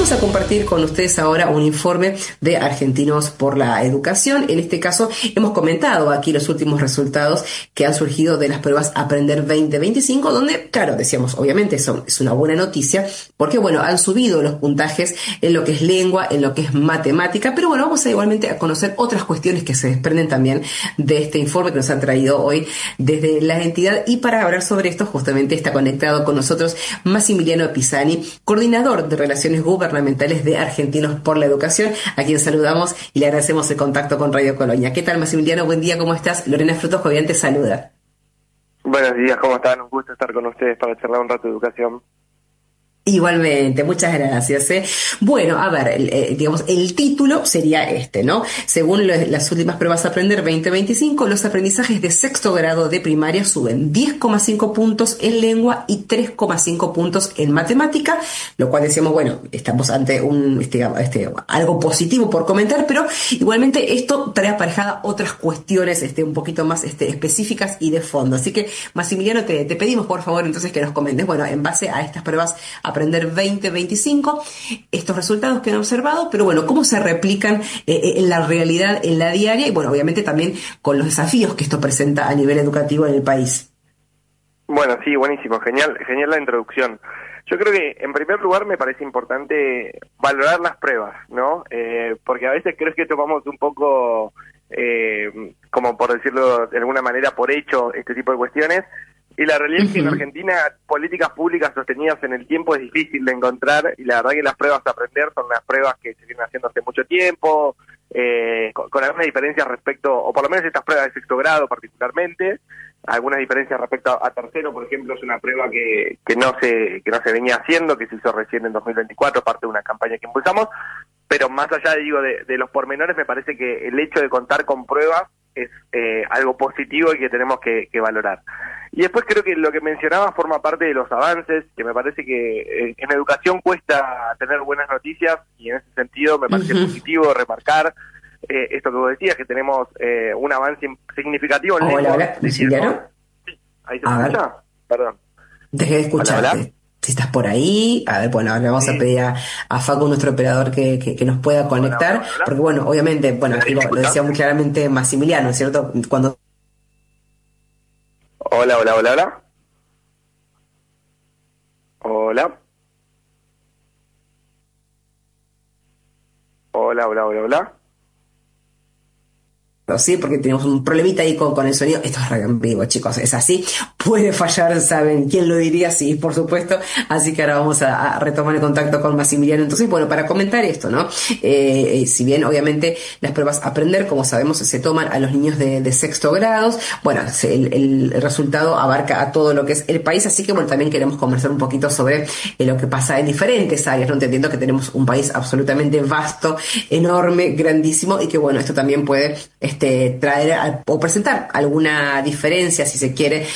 vamos a compartir con ustedes ahora un informe de Argentinos por la Educación. En este caso, hemos comentado aquí los últimos resultados que han surgido de las pruebas Aprender 2025, donde, claro, decíamos, obviamente eso es una buena noticia, porque, bueno, han subido los puntajes en lo que es lengua, en lo que es matemática, pero bueno, vamos a igualmente a conocer otras cuestiones que se desprenden también de este informe que nos han traído hoy desde la entidad. Y para hablar sobre esto, justamente está conectado con nosotros Massimiliano Pisani, coordinador de Relaciones Gubernamentales de Argentinos por la Educación, a quien saludamos y le agradecemos el contacto con Radio Colonia. ¿Qué tal, Massimiliano? Buen día, ¿cómo estás? Lorena Frutos Jovian te saluda. Buenos días, ¿cómo están? Un gusto estar con ustedes para charlar un rato de educación. Igualmente, muchas gracias. Bueno, a ver, digamos, el título sería este, ¿no? Según las últimas pruebas Aprender 2025, los aprendizajes de sexto grado de primaria suben 10,5 puntos en lengua y 3,5 puntos en matemática, lo cual decíamos, bueno, estamos ante algo positivo por comentar, pero igualmente esto trae aparejada otras cuestiones un poquito más específicas y de fondo. Así que, Massimiliano, te pedimos por favor entonces que nos comentes, bueno, en base a estas pruebas Aprender 2025, estos resultados que han observado, pero bueno, cómo se replican en la realidad, en la diaria, y bueno, obviamente también con los desafíos que esto presenta a nivel educativo en el país. Bueno, sí, buenísimo, genial la introducción. Yo creo que en primer lugar me parece importante valorar las pruebas, ¿no? Porque a veces creo que tomamos un poco, como por decirlo de alguna manera, por hecho este tipo de cuestiones. Y la realidad es que en Argentina políticas públicas sostenidas en el tiempo es difícil de encontrar, y la verdad que las pruebas a aprender son las pruebas que se vienen haciendo hace mucho tiempo, con algunas diferencias respecto, o por lo menos estas pruebas de sexto grado particularmente, algunas diferencias respecto a tercero, por ejemplo, es una prueba que no se venía haciendo, que se hizo recién en 2024, parte de una campaña que impulsamos, pero más allá de los pormenores, me parece que el hecho de contar con pruebas es algo positivo y que tenemos que valorar. Y después creo que lo que mencionaba forma parte de los avances, que me parece que en educación cuesta tener buenas noticias, y en ese sentido me parece positivo remarcar esto que vos decías, que tenemos un avance significativo en lengua. Hola, Massimiliano. Sí, ahí se escucha. Perdón. Dejé de escucharte. Hola, hola. Si estás por ahí, a ver, bueno, ahora vamos a pedir a Facu, nuestro operador, que nos pueda conectar, Hola. porque bueno, obviamente, bueno, aquí lo decía muy claramente Massimiliano, ¿cierto? Cuando... Hola. Hola. Sí, porque tenemos un problemita ahí con el sonido. Esto es radio en vivo, chicos, es así. Puede fallar, ¿saben quién lo diría? Sí, por supuesto. Así que ahora vamos a retomar el contacto con Massimiliano. Entonces, bueno, para comentar esto, ¿no? Si bien, obviamente, las pruebas Aprender, como sabemos, se toman a los niños de sexto grado, bueno, el resultado abarca a todo lo que es el país. Así que, bueno, también queremos conversar un poquito sobre lo que pasa en diferentes áreas, ¿no? Entendiendo que tenemos un país absolutamente vasto, enorme, grandísimo, y que, bueno, esto también puede traer o presentar alguna diferencia, si se quiere,